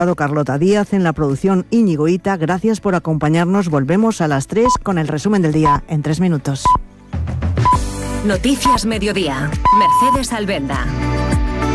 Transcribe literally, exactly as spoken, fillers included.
Carlota Díaz, en la producción Íñigo Ita. Gracias por acompañarnos. Volvemos a las tres con el resumen del día en tres minutos. Noticias Mediodía. Mercedes Albenda.